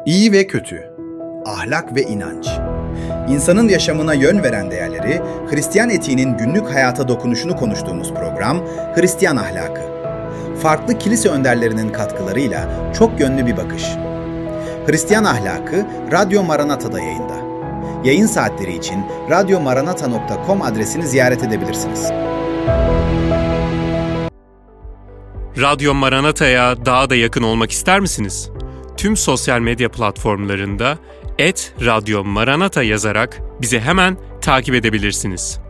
İyi ve kötü, ahlak ve inanç. İnsanın yaşamına yön veren değerleri, Hristiyan etiğinin günlük hayata dokunuşunu konuştuğumuz program Hristiyan Ahlakı. Farklı kilise önderlerinin katkılarıyla çok yönlü bir bakış. Hristiyan Ahlakı, Radyo Maranata'da yayında. Yayın saatleri için radyomaranata.com adresini ziyaret edebilirsiniz. Radyo Maranata'ya daha da yakın olmak ister misiniz? Tüm sosyal medya platformlarında @radyomaranata yazarak bizi hemen takip edebilirsiniz.